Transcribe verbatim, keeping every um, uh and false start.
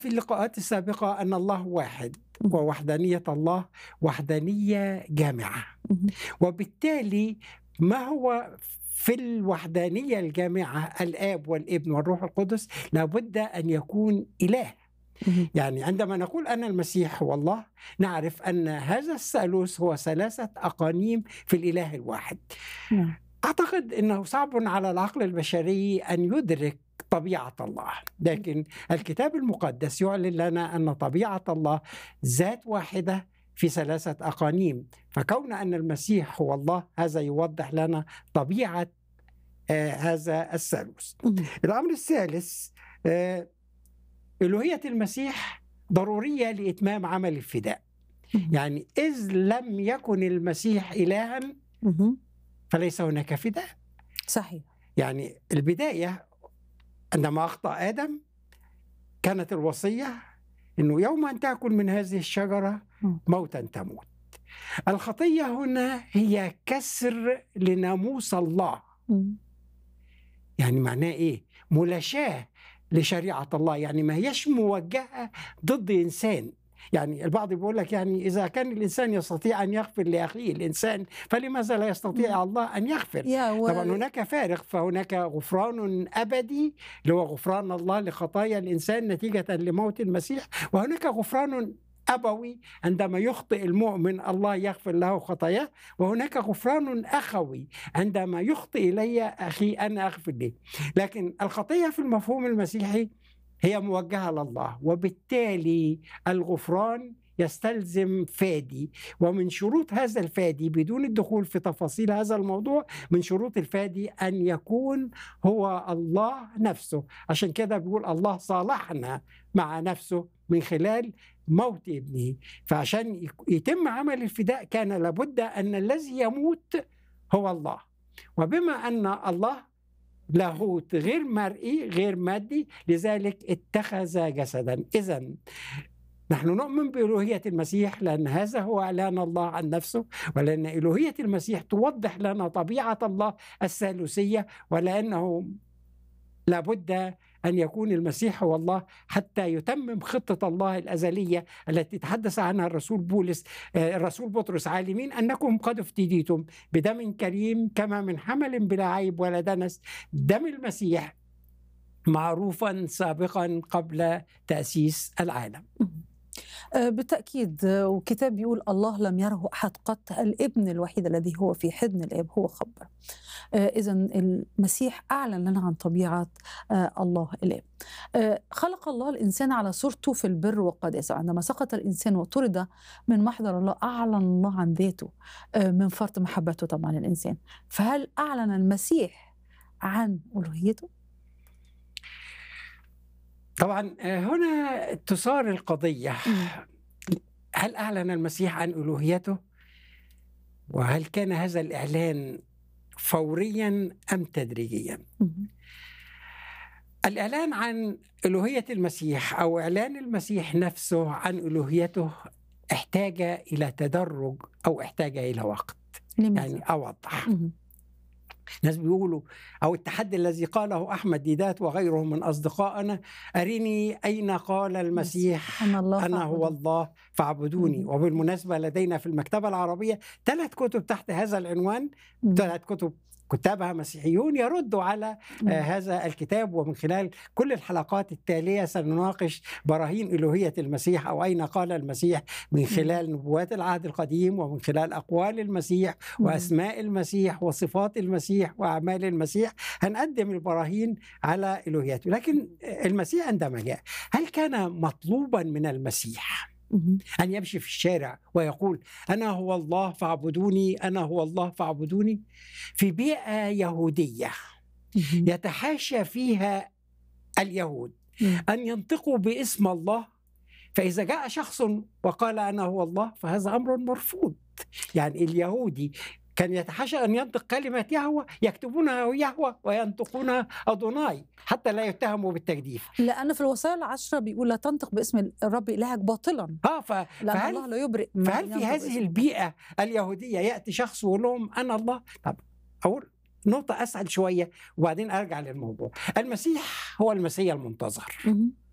في اللقاءات السابقة أن الله واحد، ووحدانية الله وحدانية جامعة، اهم. وبالتالي ما هو في الوحدانية الجامعة الآب والابن والروح القدس لابد أن يكون إله. اهم. يعني عندما نقول أن المسيح هو الله نعرف أن هذا الثالوث هو ثلاثة أقانيم في الإله الواحد. نعم. أعتقد أنه صعب على العقل البشري أن يدرك طبيعة الله، لكن الكتاب المقدس يعلن لنا أن طبيعة الله ذات واحدة في ثلاثة أقانيم، فكون أن المسيح هو الله هذا يوضح لنا طبيعة آه هذا الثالوث. اهم. الأمر الثالث، آه ألوهية المسيح ضرورية لإتمام عمل الفداء. اهم. يعني إذ لم يكن المسيح إلها اهم. فليس هناك فداء. صحيح. يعني البداية عندما أخطأ آدم كانت الوصية أنه يوم أن تأكل من هذه الشجرة إمم. موتا تموت. الخطية هنا هي كسر لناموس الله. إمم. يعني معناه إيه؟ ملاشاة لشريعة الله، يعني ما هيش موجهة ضد إنسان. يعني البعض بيقول لك يعني إذا كان الإنسان يستطيع أن يغفر لأخيه الإنسان فلماذا لا يستطيع الله أن يغفر؟ يا و طبعا هناك فارق، فهناك غفران أبدي اللي هو غفران الله لخطايا الإنسان نتيجة لموت المسيح، وهناك غفران أبوي عندما يخطئ المؤمن الله يغفر له خطاياه، وهناك غفران أخوي عندما يخطئ إلي أخي أنا أغفر له. لكن الخطية في المفهوم المسيحي هي موجهة لله، وبالتالي الغفران يستلزم فادي، ومن شروط هذا الفادي بدون الدخول في تفاصيل هذا الموضوع من شروط الفادي أن يكون هو الله نفسه. عشان كده بيقول الله صالحنا مع نفسه من خلال موت ابنه، فعشان يتم عمل الفداء كان لابد أن الذي يموت هو الله، وبما أن الله لاهوت غير مرئي غير مادي لذلك اتخذ جسدا. إذن نحن نؤمن بألوهية المسيح لأن هذا هو إعلان الله عن نفسه، ولأن ألوهية المسيح توضح لنا طبيعة الله الثالوثية، ولأنه لابد أن يكون المسيح هو الله حتى يتمم خطة الله الأزلية التي تحدث عنها الرسول بولس الرسول بطرس: عالمين أنكم قد افتديتم بدم كريم كما من حمل بلا عيب ولا دنس، دم المسيح معروفا سابقا قبل تأسيس العالم. آه، بالتأكيد. آه، وكتاب بيقول الله لم يره أحد قط، الابن الوحيد الذي هو في حضن الآب هو خبر. إذا المسيح أعلن لنا عن طبيعة آه، الله الآب. آه، خلق الله الإنسان على صورته في البر والقداسة. عندما سقط الإنسان وطرد من محضر الله أعلن الله عن ذاته آه، من فرط محبته طبعا الإنسان. فهل أعلن المسيح عن ألوهيته؟ طبعا هنا تثار القضية: مم. هل أعلن المسيح عن ألوهيته؟ وهل كان هذا الإعلان فوريا أم تدريجيا؟ مم. الإعلان عن ألوهية المسيح أو إعلان المسيح نفسه عن ألوهيته احتاج إلى تدرج أو احتاج إلى وقت. لماذا؟ يعني أوضح. مم. ناس بيقولوا أو التحدي الذي قاله أحمد ديدات وغيره من أصدقائنا: أرني أين قال المسيح أنا الله أنا هو فاعبدوني. الله فاعبدوني. مم. وبالمناسبة لدينا في المكتبة العربية ثلاث كتب تحت هذا العنوان، مم. ثلاث كتب كتابها مسيحيون يردوا على مم. آه هذا الكتاب. ومن خلال كل الحلقات التالية سنناقش براهين ألوهية المسيح أو أين قال المسيح من خلال نبوات العهد القديم ومن خلال أقوال المسيح مم. وأسماء المسيح وصفات المسيح وأعمال المسيح. هنقدم البراهين على ألوهيته. لكن المسيح عندما جاء هل كان مطلوبا من المسيح مم. أن يمشي في الشارع ويقول أنا هو الله فاعبدوني أنا هو الله فاعبدوني؟ في بيئة يهودية مم. يتحاشى فيها اليهود مم. أن ينطقوا باسم الله، فإذا جاء شخص وقال أنا هو الله فهذا أمر مرفوض. يعني اليهودي كان يتحاشى أن ينطق كلمة يهوه، يكتبونها يهوه وينطقونها أدوناي حتى لا يتهموا بالتجديف. لأن في الوصايا العشرة بيقول لا تنطق باسم الرب إلهك باطلا، آه ف... لأن فهل الله لا يبرئ من فهل في ينطق هذه باسم الله. البيئة اليهودية يأتي شخص ويقول لهم أنا الله؟ طب أقول نقطة أسأل شوية وبعدين أرجع للموضوع. المسيح هو المسيح المنتظر، مم.